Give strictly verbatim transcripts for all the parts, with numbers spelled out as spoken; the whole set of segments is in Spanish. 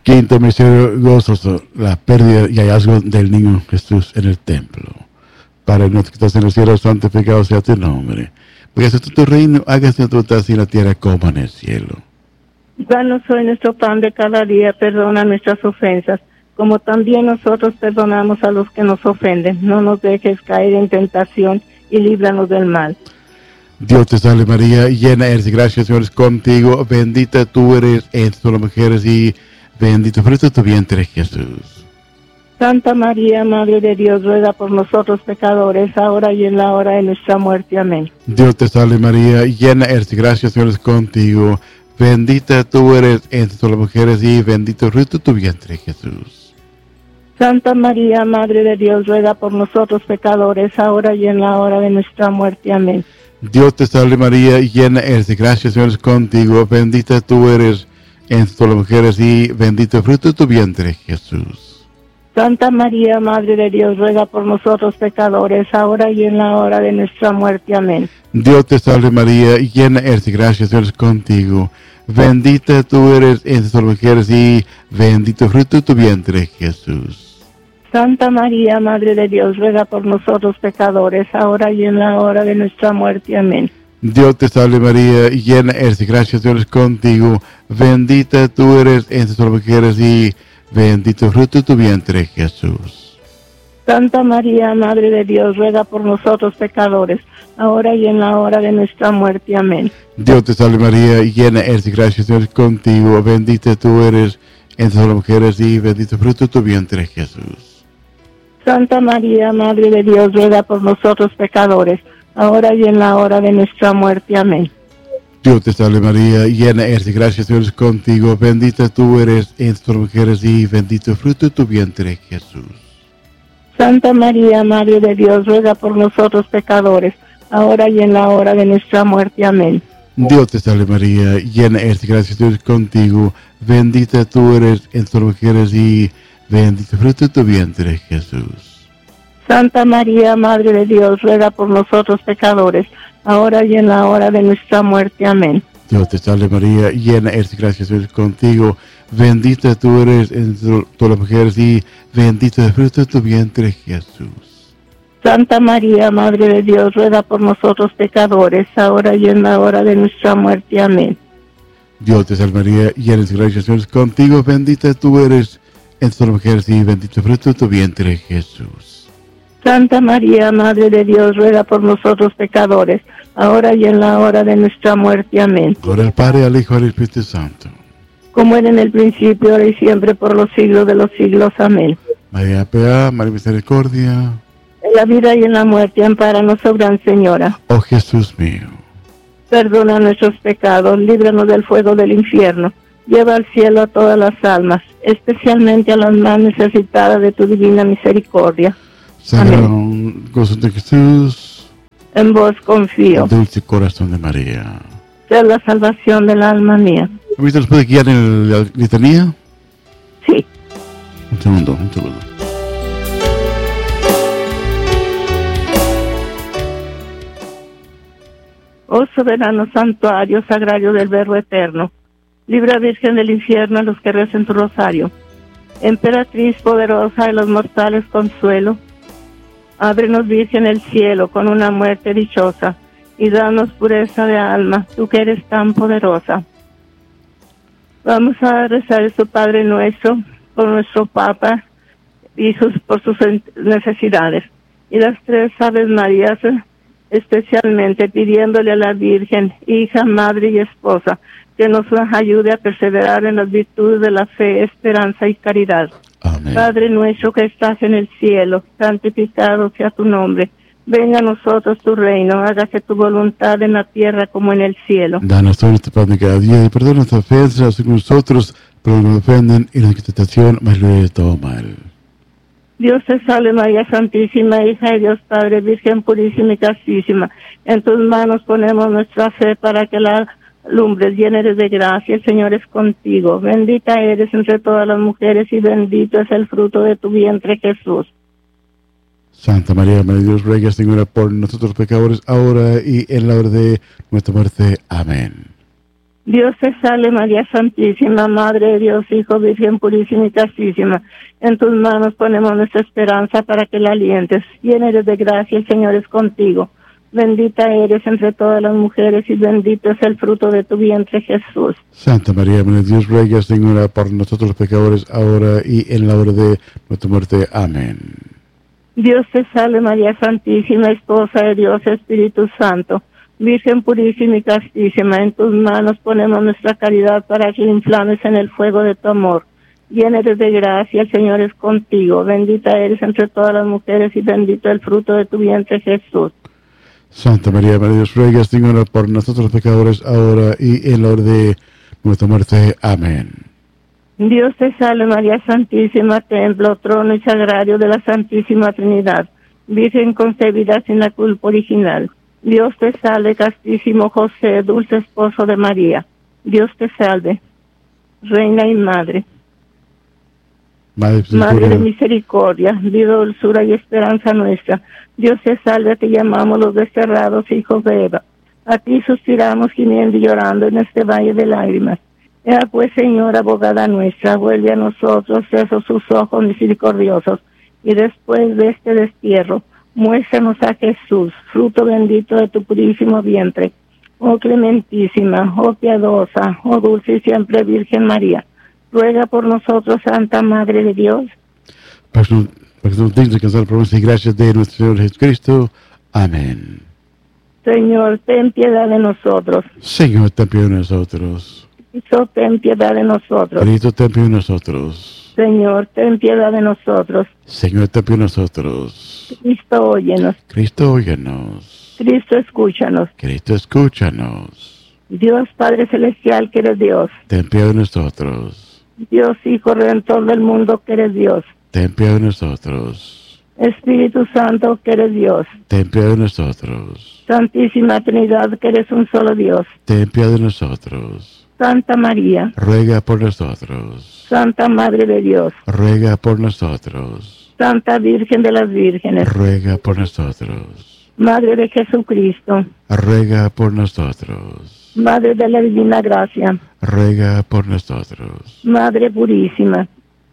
Quinto misterio gozoso, la pérdida y hallazgo del niño Jesús en el templo. Padre nuestro que estás en el cielo, santificado sea tu nombre. Porque es tu reino, hágase tu voluntad así en la tierra como en el cielo. Danos hoy nuestro pan de cada día, perdona nuestras ofensas, como también nosotros perdonamos a los que nos ofenden. No nos dejes caer en tentación y líbranos del mal. Dios te salve María, llena eres de gracia, el Señor es contigo, bendita tú eres entre todas las mujeres y bendito fruto de tu vientre Jesús. Santa María, Madre de Dios, ruega por nosotros pecadores, ahora y en la hora de nuestra muerte. Amén. Dios te salve María, llena eres de gracia, el Señor es contigo, bendita tú eres entre todas las mujeres y bendito fruto de tu vientre Jesús. Santa María, Madre de Dios, ruega por nosotros pecadores, ahora y en la hora de nuestra muerte. Amén. Dios te salve María, llena eres de gracia, el Señor es contigo, bendita tú eres entre todas las mujeres y bendito fruto de tu vientre Jesús. Santa María, Madre de Dios, ruega por nosotros pecadores, ahora y en la hora de nuestra muerte. Amén. Dios te salve María, llena eres de gracia, el Señor es contigo, bendita tú eres entre todas las mujeres y bendito fruto de tu vientre Jesús. Santa María, Madre de Dios, ruega por nosotros pecadores, ahora y en la hora de nuestra muerte. Amén. Dios te salve María, llena eres de gracia, el Señor es contigo, bendita tú eres entre todas las mujeres y bendito fruto de tu vientre Jesús. Santa María, Madre de Dios, ruega por nosotros pecadores, ahora y en la hora de nuestra muerte. Amén. Dios te salve María, llena eres de gracia, el Señor es contigo, bendita tú eres entre todas las mujeres y bendito fruto de tu vientre Jesús. Santa María, Madre de Dios, ruega por nosotros pecadores, ahora y en la hora de nuestra muerte. Amén. Dios te salve María, llena eres de gracia, el Señor es contigo, bendita tú eres entre todas las mujeres y bendito fruto de tu vientre Jesús. Santa María, Madre de Dios, ruega por nosotros pecadores, ahora y en la hora de nuestra muerte. Amén. Dios te salve María, llena eres de gracia, el Señor es contigo, bendita tú eres entre todas las mujeres y bendito fruto de tu vientre Jesús. Santa María, Madre de Dios, ruega por nosotros pecadores, ahora y en la hora de nuestra muerte. Amén. Dios te salve María, llena eres de gracia, el Señor es contigo, bendita tú eres entre todas las mujeres y bendito el fruto de tu vientre Jesús. Santa María, Madre de Dios, ruega por nosotros pecadores, ahora y en la hora de nuestra muerte. Amén. Dios te salve María, llena eres de gracia, el Señor es contigo, bendita tú eres entre todas las mujeres y bendito el fruto de tu vientre Jesús. Santa María, Madre de Dios, ruega por nosotros pecadores, ahora y en la hora de nuestra muerte. Amén. Gloria al Padre, al Hijo y al Espíritu Santo. Como era en el principio, ahora y siempre, por los siglos de los siglos. Amén. María Pea, María Misericordia. En la vida y en la muerte, ampáranos, oh Gran Señora. Oh Jesús mío. Perdona nuestros pecados, líbranos del fuego del infierno. Lleva al cielo a todas las almas, especialmente a las más necesitadas de tu divina misericordia. Sagrado gozo de Jesús. En vos confío. Dulce corazón de María. Sea la salvación del alma mía. ¿Ahorita nos puede guiar en la litanía? Sí. Un segundo, un segundo. Oh soberano santuario sagrario del Verbo eterno, libra Virgen del infierno a los que recen tu rosario. Emperatriz poderosa de los mortales consuelo, ábrenos Virgen el cielo con una muerte dichosa, y danos pureza de alma, tú que eres tan poderosa. Vamos a rezar su Padre Nuestro por nuestro Papa y sus, por sus necesidades. Y las tres Aves Marías, especialmente pidiéndole a la Virgen, hija, madre y esposa, que nos ayude a perseverar en las virtudes de la fe, esperanza y caridad. Amén. Padre nuestro que estás en el cielo, santificado sea tu nombre. Venga a nosotros tu reino, hágase tu voluntad en la tierra como en el cielo. Danos hoy nuestro pan de cada día y perdona nuestras ofensas, así como nosotros, pero nos ofenden y nos tentación, mas libre de todo mal. Dios te salve María Santísima, hija de Dios Padre, Virgen purísima y castísima. En tus manos ponemos nuestra fe para que la alumbres, llena eres de gracia, el Señor es contigo. Bendita eres entre todas las mujeres y bendito es el fruto de tu vientre Jesús. Santa María, Madre de Dios, ruega, Señora, por nosotros pecadores, ahora y en la hora de nuestra muerte. Amén. Dios te salve María Santísima, Madre de Dios, Hijo, Virgen purísima y castísima. En tus manos ponemos nuestra esperanza para que la alientes. Llena eres de gracia, el Señor es contigo. Bendita eres entre todas las mujeres y bendito es el fruto de tu vientre, Jesús. Santa María, Madre de Dios, ruega, Señora, por nosotros los pecadores, ahora y en la hora de nuestra muerte. Amén. Dios te salve María Santísima, Esposa de Dios, Espíritu Santo. Virgen purísima y castísima, en tus manos ponemos nuestra caridad para que inflames en el fuego de tu amor. Llena eres de gracia, el Señor es contigo. Bendita eres entre todas las mujeres y bendito el fruto de tu vientre, Jesús. Santa María, Madre de Dios, ruega, Señora, por nosotros los pecadores, ahora y en la hora de nuestra muerte. Amén. Dios te salve María Santísima, templo, trono y sagrario de la Santísima Trinidad. Virgen concebida sin la culpa original. Dios te salve, castísimo José, dulce esposo de María. Dios te salve, Reina y Madre. Madre, Madre de misericordia, vida, dulzura y esperanza nuestra. Dios te salve, te llamamos los desterrados hijos de Eva. A ti suspiramos gimiendo y llorando en este valle de lágrimas. Ea pues, Señora, abogada nuestra, vuelve a nosotros esos sus ojos misericordiosos, y después de este destierro, muéstranos a Jesús, fruto bendito de tu purísimo vientre. Oh clementísima, oh piadosa, oh dulce y siempre Virgen María, ruega por nosotros, Santa Madre de Dios. Para que nos dignos de alcanzar la promesa y gracias de nuestro Señor Jesucristo. Amén. Señor, ten piedad de nosotros. Señor, ten piedad de nosotros. Cristo, ten piedad de nosotros. Cristo, ten piedad de nosotros. Señor, ten piedad de nosotros. Señor, ten piedad de nosotros. Cristo, óyenos. Cristo, óyenos. Cristo, escúchanos. Cristo, escúchanos. Dios Padre Celestial, que eres Dios. Ten piedad de nosotros. Dios Hijo Redentor del mundo, que eres Dios. Ten piedad de nosotros. Espíritu Santo, que eres Dios. Ten piedad de nosotros. Santísima Trinidad, que eres un solo Dios. Ten piedad de nosotros. Santa María, ruega por nosotros. Santa Madre de Dios, ruega por nosotros. Santa Virgen de las Vírgenes, ruega por nosotros. Madre de Jesucristo, ruega por nosotros. Madre de la Divina Gracia, ruega por nosotros. Madre Purísima,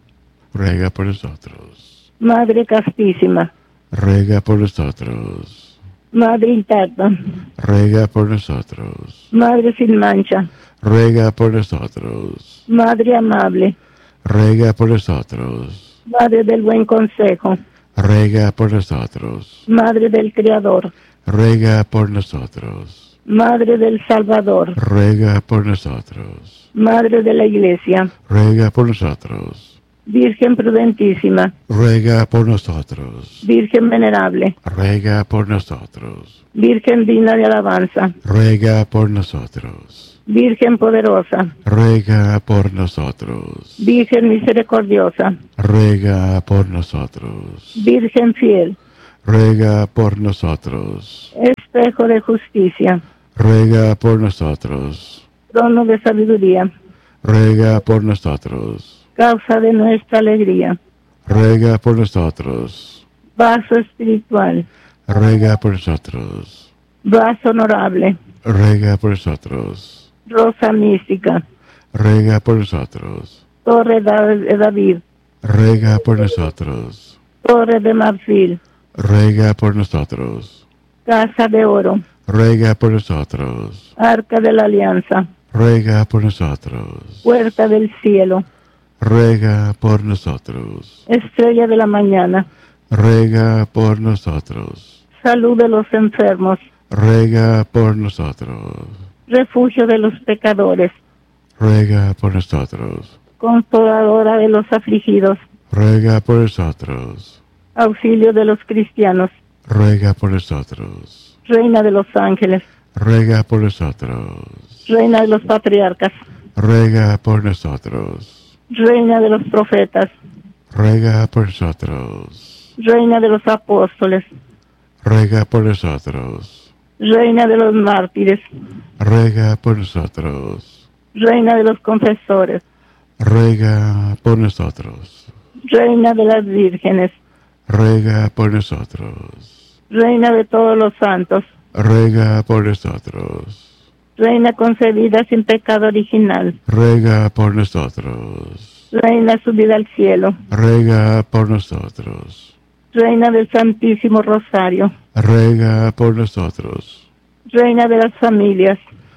ruega por nosotros. Madre Castísima, ruega por nosotros. Madre Intacta, ruega por nosotros. Madre sin mancha, ruega por nosotros. Madre amable, ruega por nosotros. Madre del buen consejo, ruega por nosotros. Madre del Creador, ruega por nosotros. Madre del Salvador, ruega por nosotros. Madre de la Iglesia, ruega por nosotros. Virgen prudentísima, ruega por nosotros. Virgen venerable, ruega por nosotros. Virgen digna de alabanza, ruega por nosotros. Virgen poderosa, ruega por nosotros. Virgen misericordiosa, ruega por nosotros. Virgen fiel, ruega por nosotros. espejo de justicia, ruega por nosotros. trono de sabiduría, ruega por nosotros. causa de nuestra alegría, ruega por nosotros. vaso espiritual, ruega por nosotros. vaso honorable, ruega por nosotros. rosa mística, ruega por nosotros. torre de David, ruega por nosotros. torre de marfil, ruega por nosotros. casa de oro, ruega por nosotros. arca de la alianza, ruega por nosotros. puerta del cielo, ruega por nosotros. estrella de la mañana, ruega por nosotros. salud de los enfermos, ruega por nosotros. refugio de los pecadores, ruega por nosotros. consoladora de los afligidos, ruega por nosotros. auxilio de los cristianos, ruega por nosotros. reina de los ángeles, ruega por nosotros. reina de los patriarcas, ruega por nosotros. reina de los profetas, ruega por nosotros. reina de los apóstoles, ruega por nosotros. reina de los mártires, ruega por nosotros. reina de los confesores, ruega por nosotros. reina de las vírgenes, ruega por nosotros. reina de todos los santos, ruega por nosotros. Reina concebida sin pecado original, ruega por nosotros. Reina subida al cielo, Ruega por nosotros. Reina del Santísimo Rosario, Ruega por nosotros. Reina de las familias,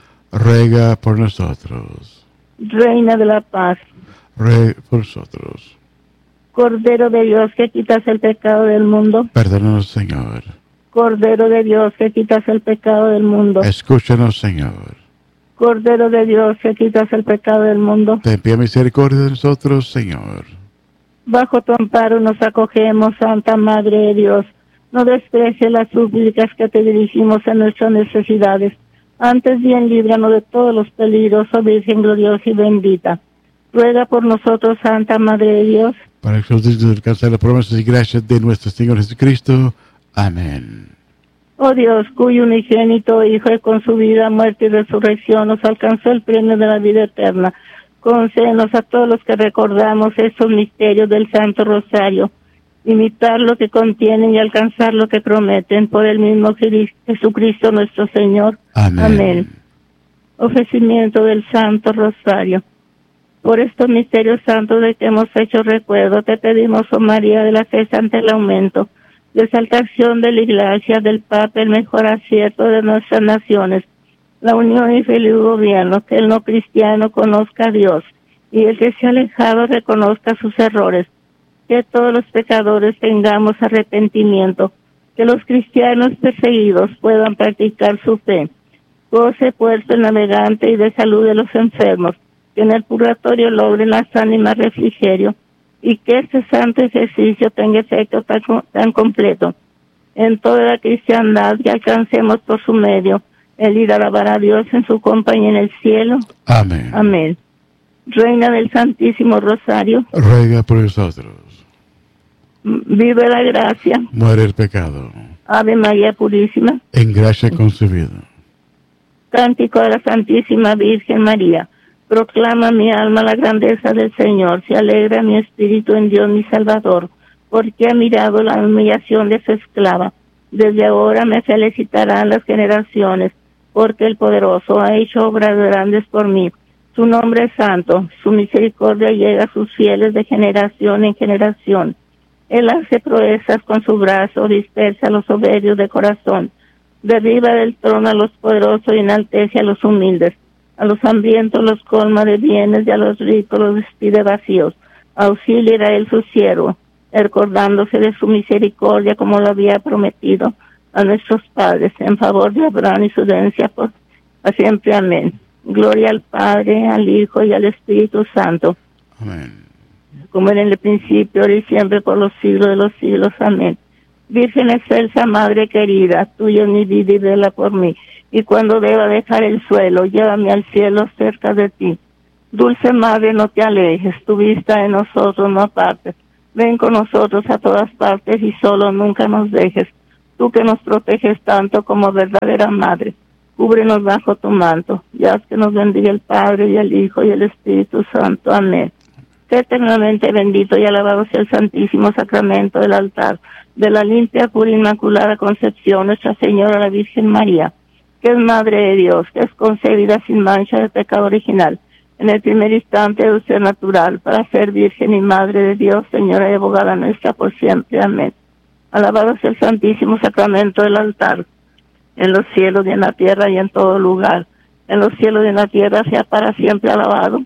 Ruega por nosotros. Reina de la paz, Ruega por nosotros. Cordero de Dios que quitas el pecado del mundo, Perdónanos, Señor. Cordero de Dios que quitas el pecado del mundo, Escúchanos, Señor. Cordero de Dios que quitas el pecado del mundo, Ten piedad y misericordia de nosotros, Señor. bajo tu amparo nos acogemos, Santa Madre de Dios. No desprecies las súplicas que te dirigimos en nuestras necesidades. Antes bien, líbranos de todos los peligros, oh Virgen gloriosa y bendita. Ruega por nosotros, Santa Madre de Dios, Para que nosotros alcanzar las promesas y gracias de nuestro Señor Jesucristo. Amén. oh Dios, cuyo unigénito Hijo con su vida, muerte y resurrección nos alcanzó el premio de la vida eterna. Concédenos a todos los que recordamos estos misterios del Santo Rosario, imitar lo que contienen y alcanzar lo que prometen, por el mismo Jesucristo nuestro Señor. Amén. Amén. Ofrecimiento del Santo Rosario. Por estos misterios santos de que hemos hecho recuerdo, te pedimos, oh María de la Fe, ante el aumento, de exaltación de la Iglesia, del Papa, el mejor acierto de nuestras naciones, la unión y feliz gobierno, que el no cristiano conozca a Dios, y el que se ha alejado reconozca sus errores, que todos los pecadores tengamos arrepentimiento, que los cristianos perseguidos puedan practicar su fe, goce puerto el navegante y de salud de los enfermos, que en el purgatorio logren las ánimas refrigerio, y que este santo ejercicio tenga efecto tan, tan completo en toda la cristiandad, que alcancemos por su medio el ir a alabar a Dios en su compañía en el cielo. Amén. Amén. Reina del Santísimo Rosario, Ruega por nosotros. vive la gracia. Muere el pecado. Ave María Purísima. En gracia concebida. Cántico de la Santísima Virgen María. Proclama mi alma la grandeza del Señor. Se alegra mi espíritu en Dios mi Salvador, porque ha mirado la humillación de su esclava. Desde ahora me felicitarán las generaciones, porque el Poderoso ha hecho obras grandes por mí. Su nombre es santo, su misericordia llega a sus fieles de generación en generación. Él hace proezas con su brazo, dispersa a los soberbios de corazón, derriba del trono a los poderosos y enaltece a los humildes. A los hambrientos los colma de bienes y a los ricos los despide vacíos. Auxiliará él su siervo, recordándose de su misericordia como lo había prometido a nuestros padres, en favor de Abraham y su herencia por siempre. Amén. Gloria al Padre, al Hijo y al Espíritu Santo. Amén. Como era en el principio, ahora y siempre, por los siglos de los siglos. Amén. Virgen excelsa, Madre querida, tuya es mi vida y vela por mí. Y cuando deba dejar el suelo, llévame al cielo cerca de ti. Dulce Madre, no te alejes, tu vista en nosotros no apartes. Ven con nosotros a todas partes y solo nunca nos dejes. Tú que nos proteges tanto como verdadera Madre, cúbrenos bajo tu manto, y haz que nos bendiga el Padre y el Hijo y el Espíritu Santo. Amén. Sé eternamente bendito y alabado sea el Santísimo Sacramento del altar de la limpia, pura, inmaculada Concepción, Nuestra Señora la Virgen María, que es Madre de Dios, que es concebida sin mancha de pecado original, en el primer instante de ser natural, para ser Virgen y Madre de Dios, Señora y abogada nuestra por siempre. Amén. Alabado sea el Santísimo Sacramento del altar, en los cielos y en la tierra y en todo lugar. En los cielos y en la tierra sea para siempre alabado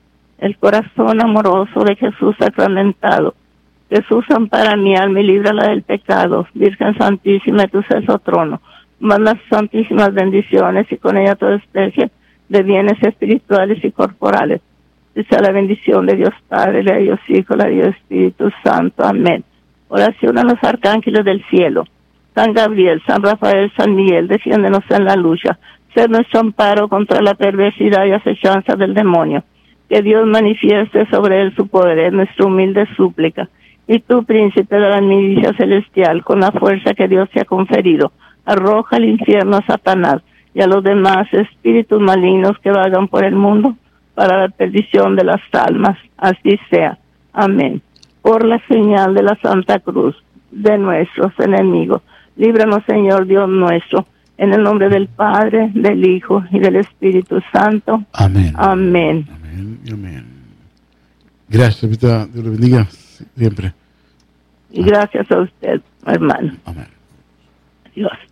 el corazón amoroso de Jesús sacramentado. Jesús, ampara mi alma y líbrala del pecado. Virgen Santísima, de tu santo trono, manda santísimas bendiciones y con ella toda especie de bienes espirituales y corporales. Y sea la bendición de Dios Padre, de Dios Hijo, de Dios Espíritu Santo. Amén. Oración a los arcángeles del cielo. San Gabriel, San Rafael, San Miguel, defiéndenos en la lucha. Ser nuestro amparo contra la perversidad y acechanza del demonio. Que Dios manifieste sobre él su poder, es nuestra humilde súplica. Y tú, príncipe de la milicia celestial, con la fuerza que Dios te ha conferido, arroja al infierno a Satanás y a los demás espíritus malignos que vagan por el mundo para la perdición de las almas. Así sea. Amén. Por la señal de la Santa Cruz de nuestros enemigos, líbranos, Señor Dios nuestro, En el nombre del Padre, del Hijo y del Espíritu Santo. Amén. Amén. Amén y amén. Gracias, Dios le bendiga siempre. Y gracias a usted, hermano. Amén. Dios.